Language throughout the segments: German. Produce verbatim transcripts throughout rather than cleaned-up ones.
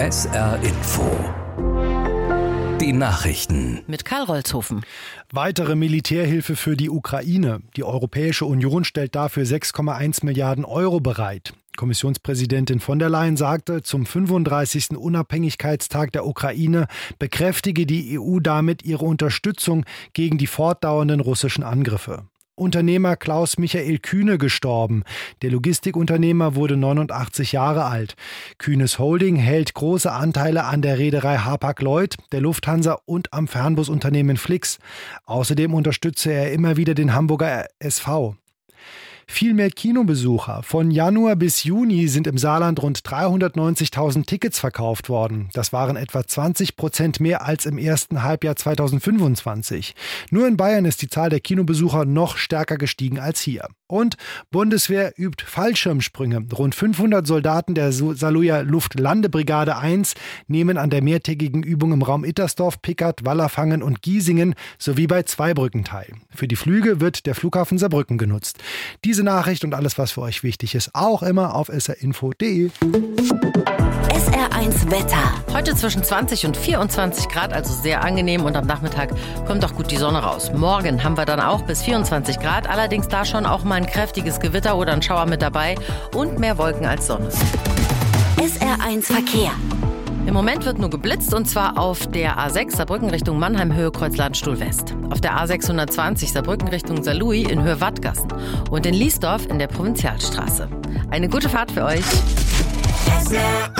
S R Info. Die Nachrichten. Mit Karl Rolzhofen. Weitere Militärhilfe für die Ukraine. Die Europäische Union stellt dafür sechs Komma eins Milliarden Euro bereit. Kommissionspräsidentin von der Leyen sagte, zum fünfunddreißigsten Unabhängigkeitstag der Ukraine bekräftige die E U damit ihre Unterstützung gegen die fortdauernden russischen Angriffe. Unternehmer Klaus Michael Kühne gestorben. Der Logistikunternehmer wurde neunundachtzig Jahre alt. Kühnes Holding hält große Anteile an der Reederei Hapag-Lloyd, der Lufthansa und am Fernbusunternehmen Flix. Außerdem unterstütze er immer wieder den Hamburger S V. Viel mehr Kinobesucher. Von Januar bis Juni sind im Saarland rund dreihundertneunzigtausend Tickets verkauft worden. Das waren etwa zwanzig Prozent mehr als im ersten Halbjahr zweitausendfünfundzwanzig. Nur in Bayern ist die Zahl der Kinobesucher noch stärker gestiegen als hier. Und Bundeswehr übt Fallschirmsprünge. Rund fünfhundert Soldaten der Saarlouer Luftlandebrigade eins nehmen an der mehrtägigen Übung im Raum Ittersdorf, Pickert, Wallerfangen und Giesingen sowie bei Zweibrücken teil. Für die Flüge wird der Flughafen Saarbrücken genutzt. Diese Nachricht und alles, was für euch wichtig ist, auch immer auf s r info punkt d e. S R eins Wetter. Heute zwischen zwanzig und vierundzwanzig Grad, also sehr angenehm, und am Nachmittag kommt auch gut die Sonne raus. Morgen haben wir dann auch bis vierundzwanzig Grad, allerdings da schon auch mal ein kräftiges Gewitter oder ein Schauer mit dabei und mehr Wolken als Sonne. S R eins Verkehr. Im Moment wird nur geblitzt, und zwar auf der A sechs Saarbrücken Richtung Mannheim, Höhe Kreuzladenstuhl West. Auf der A sechshundertzwanzig Saarbrücken Richtung Saarlouis in Höhe Wattgassen. Und in Liesdorf in der Provinzialstraße. Eine gute Fahrt für euch. S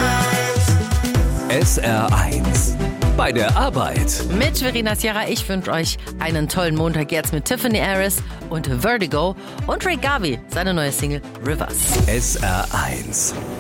R eins. Bei der Arbeit. Mit Verena Sierra, ich wünsche euch einen tollen Montag jetzt mit Tiffany Harris und Vertigo und Ray Garvey, seine neue Single Rivers. S R eins.